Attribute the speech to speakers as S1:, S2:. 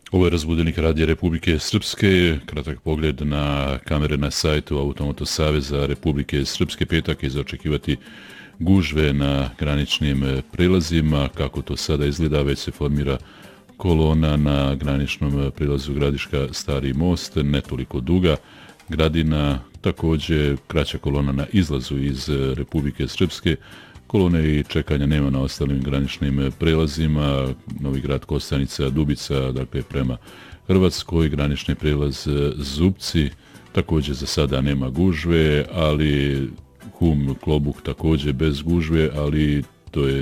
S1: Ovo je Razbudenik Radija Republike Srpske, kratak pogled na kamere na sajtu Automoto Saveza Republike Srpske. Petak je za očekivati gužve na graničnim prilazima. Kako to sada izgleda, već se formira kolona na graničnom prilazu Gradiška Stari most, ne toliko duga. Gradina također kraća kolona na izlazu iz Republike Srpske. Kolone i čekanja nema na ostalim graničnim prelazima. Novi Grad, Kostanica, Dubica, dakle prema Hrvatskoj, granični prelaz Zupci, također za sada nema gužve, ali Hum, Klobuk također bez gužve, ali to je